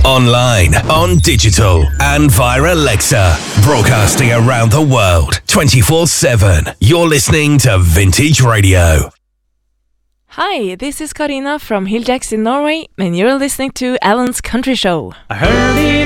Online, on digital, and via Alexa. Broadcasting around the world, 24/7. You're listening to Vintage Radio. Hi, this is Karina from Hill Jacks in Norway, and you're listening to Alan's Country Show. I heard it